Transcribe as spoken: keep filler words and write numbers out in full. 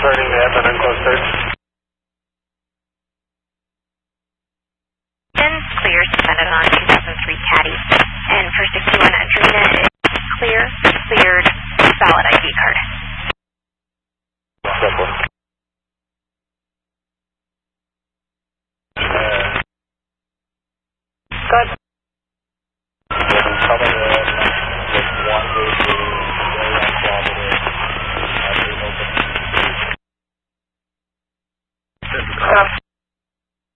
Converting the admin unclosed third. ten clear, suspended on two thousand three Caddy. And for sixty-one Adrena, it's clear, cleared, solid.